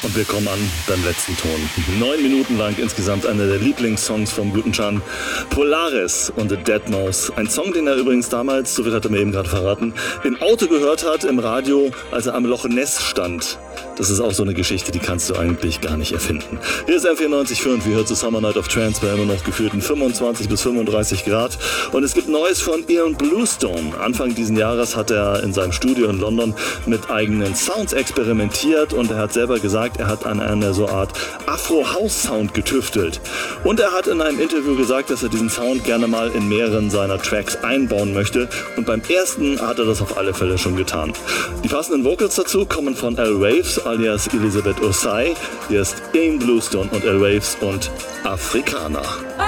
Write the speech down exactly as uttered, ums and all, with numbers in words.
Und wir kommen an beim letzten Ton. Neun Minuten lang insgesamt einer der Lieblingssongs vom guten Can. Polaris und The Deadmau5. Ein Song, den er übrigens damals, so viel hat er mir eben gerade verraten, im Auto gehört hat, im Radio, als er am Loch Ness stand. Das ist auch so eine Geschichte, die kannst du eigentlich gar nicht erfinden. Hier ist M vierundneunzig Komma fünf, ihr hört zu Summer Night of Trance bei immer noch gefühlten fünfundzwanzig bis fünfunddreißig Grad. Und es gibt Neues von Ian Bluestone. Anfang diesen Jahres hat er in seinem Studio in London mit eigenen Sounds experimentiert und er hat selber gesagt, er hat an einer so Art Afro-House-Sound getüftelt. Und er hat in einem Interview gesagt, dass er diesen Sound gerne mal in mehreren seiner Tracks einbauen möchte. Und beim ersten hat er das auf alle Fälle schon getan. Die passenden Vocals dazu kommen von L. Waves alias Elizabeth Osai. Hier ist Ian Bluestone und L. Waves und Afrikaner.